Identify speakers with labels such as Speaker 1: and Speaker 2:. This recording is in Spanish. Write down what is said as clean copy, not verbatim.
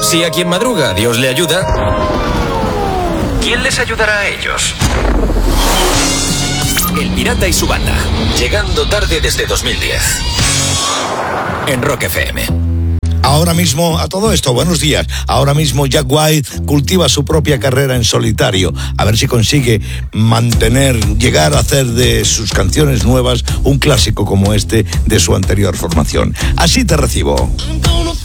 Speaker 1: Si a quien madruga Dios le ayuda, ¿quién les ayudará a ellos? El Pirata y su banda, llegando tarde desde 2010. En Rock FM.
Speaker 2: Ahora mismo, a todo esto, buenos días. Ahora mismo Jack White cultiva su propia carrera en solitario. A ver si consigue llegar a hacer de sus canciones nuevas un clásico como este de su anterior formación. Así te recibo.